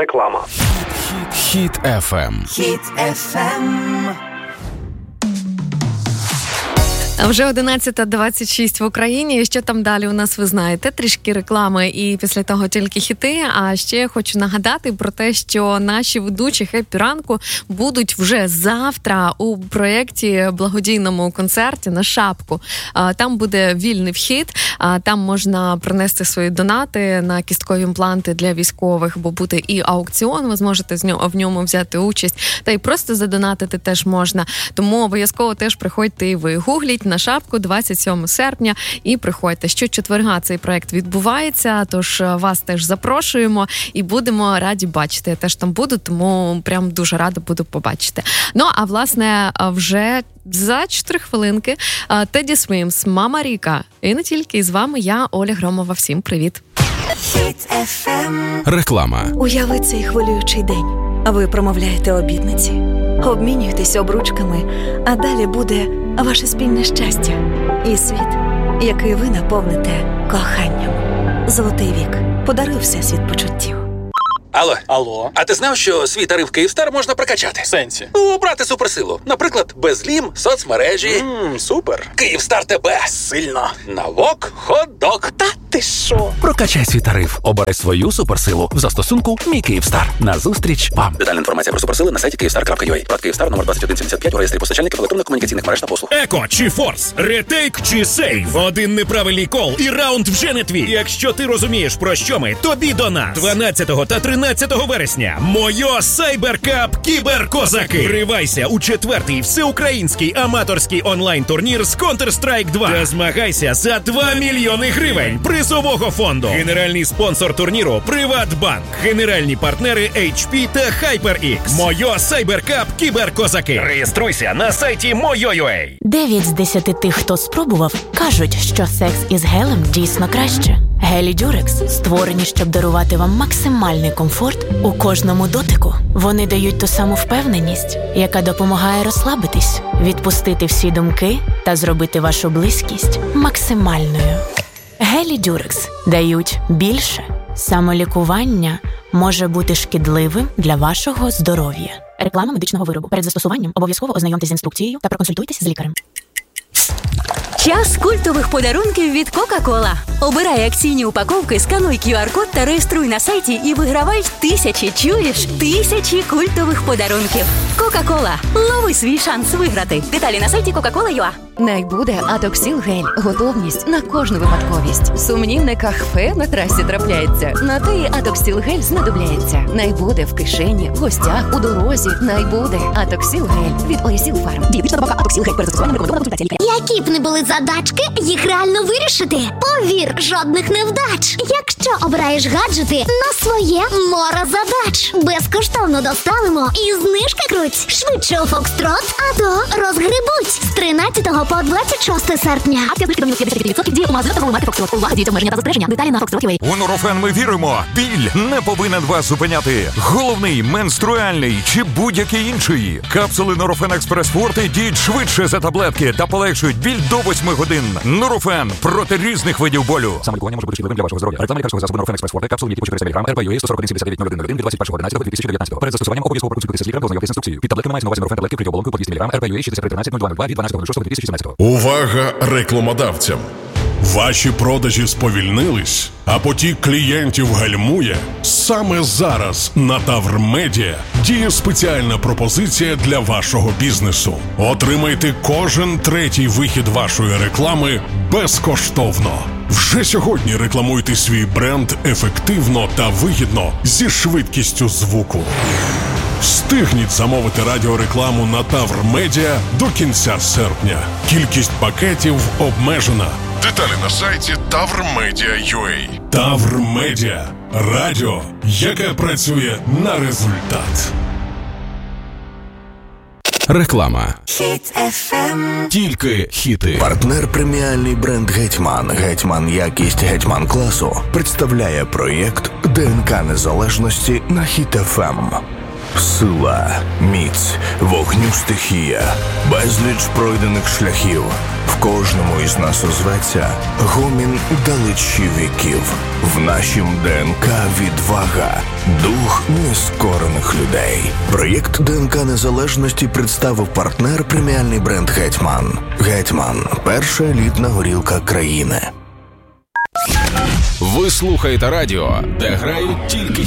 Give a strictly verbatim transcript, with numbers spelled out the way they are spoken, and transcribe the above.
Реклама. Хіт еф ем. Хіт еф ем. Вже одинадцята двадцять шість в Україні. І що там далі у нас, ви знаєте, трішки реклами і після того тільки хіти. А ще хочу нагадати про те, що наші ведучі «Хеппі ранку» будуть вже завтра у проєкті благодійному концерті на шапку. Там буде вільний вхід, там можна принести свої донати на кісткові імпланти для військових, бо буде і аукціон, ви зможете в ньому взяти участь, та й просто задонатити теж можна. Тому обов'язково теж приходьте і ви. Гугліть на шапку двадцять сьомого серпня і приходьте. Щочетверга цей проект відбувається, тож вас теж запрошуємо і будемо раді бачити. Я теж там буду, тому прям дуже рада буду побачити. Ну, а власне, вже за чотири хвилинки Теді Свімс, Мама Ріка. І не тільки, і з вами я, Оля Громова. Всім привіт. Реклама. Уяви цей хвилюючий день. Ви промовляєте обітниці, обмінюєтесь обручками, а далі буде ваше спільне щастя і світ, який ви наповните коханням. Золотий вік. Подаруй всесвіт почуттів. Алло. Алло. А ти знав, що свій тариф Київстар можна прокачати? В сенсі? Ну, брати суперсилу. Наприклад, безлім, соцмережі. Ммм, супер. Київстар тебе. Сильно. Навок, хот-дог. Та ти що? Прокачай свій тариф. Обери свою суперсилу в застосунку «Мій Київстар». Назустріч вам. Детальна інформація про суперсили на сайті київстар крапка ю а. Прод Київстар номер двадцять один сімдесят п'ять у реєстрі постачальників електронно-комунікаційних мереж та послуг. Еко чи Форс, ретейк чи сейв. Один неправильний кол і раунд вже не твій. Якщо ти розумієш, про що ми, тобі до нас. дванадцятого та тринадцятого вересня. Мойо Сайберкап Кіберкозаки. Вривайся у четвертий всеукраїнський аматорський онлайн-турнір з Counter-Strike два. Та змагайся за два мільйони гривень призового фонду. Генеральний спонсор турніру – Приватбанк. Генеральні партнери – ейч пі та HyperX. Мойо Сайберкап Кіберкозаки. Реєструйся на сайті Мойо крапка ю а. Дев'ять з десяти тих, хто спробував, кажуть, що секс із гелем дійсно краще. Гелі Дюрекс створені, щоб дарувати вам максимальний комфорт у кожному дотику. Вони дають ту саму впевненість, яка допомагає розслабитись, відпустити всі думки та зробити вашу близькість максимальною. Гелі Дюрекс дають більше. Самолікування може бути шкідливим для вашого здоров'я. Реклама медичного виробу. Перед застосуванням обов'язково ознайомтесь з інструкцією та проконсультуйтесь з лікарем. Час культових подарунків від Кока-Кола. Обирай акційні упаковки, скануй кю ар-код та реєструй на сайті і вигравай тисячі, чуєш? Тисячі культових подарунків. Кока-Кола. Лови свій шанс виграти. Деталі на сайті кока кола крапка ю а. Найбуде Атоксіл гель. Готовність на кожну випадковість. Сумнівне кахфе на трасі трапляється. На те і Атоксіл гель знадобляється. Найбуде в кишені, в гостях, у дорозі. Найбуде Атоксіл гель від Орісіл Фарм. Дієтична добавка Атоксіл гель. Перед застосуванням рекомендована консультація лікаря. Які б не були задачки, їх реально вирішити. Повір, жодних невдач. Якщо обираєш гаджети на своє море задач. Безкоштовно доставимо і знижки круть. Швидше у Фокстрот, а то розгребуть. З тринадцятого по двадцять шосте серпня. Акція знижки до мінус п'ятдесят відсотків діє у магазинах та форматі Фокстрот. Увага, діють обмеження та застереження. Деталі на Фокстрот крапка ю а. У Нурофен ми віримо. Біль не повинен вас зупиняти. Головний, менструальний чи будь-який інший. Капсули Нурофен Експрес Форте діють швидше за таблетки та полегшують біль до восьми годин. Нурофен проти різних видів болю. Самолікування може бути шкідливим для вашого здоров'я. Реклама лікарського засобу Нурофен Експрес Форте. Капсули, які по чотириста міліграмів, ар пі ю ей сто сорок один сімдесят дев'ять нуль один нуль один від двадцять першого одинадцятого дві тисячі дев'ятнадцятого. Перед застосуванням обов'язково проконсультуйтеся з лікарем, ознайомтесь з інструкцією. Під таблетками мається на увазі Нурофен таблетки при оболонку по двісті міліграмів, ар пі ю ей шістдесят три тринадцять нуль два нуль два від дванадцятого шостого дві тисячі сімнадцятого. Увага рекламодавцям! Ваші продажі сповільнились, а потік клієнтів гальмує? Саме зараз на Тавр Медіа діє спеціальна пропозиція для вашого бізнесу. Отримайте кожен третій вихід вашої реклами безкоштовно. Вже сьогодні рекламуйте свій бренд ефективно та вигідно зі швидкістю звуку. Встигніть замовити радіорекламу на Тавр Медіа до кінця серпня. Кількість пакетів обмежена. Деталі на сайті тавр медіа крапка ю а. Тавр Медіа. Радіо, яке працює на результат. Реклама. Хіт еф ем. Тільки хіти. Партнер преміальний бренд «Гетьман». «Гетьман» якість «Гетьман» класу представляє проєкт ДНК незалежності на Хіт еф ем. Сила, міць, вогню стихія, безліч пройдених шляхів. В Кожному із нас озветься гомін далечі віків. В нашім ДНК відвага, дух нескорених людей. Проєкт ДНК Незалежності представив партнер преміальний бренд «Гетьман». «Гетьман» – перша елітна горілка країни. Ви слухаєте радіо, де грають тільки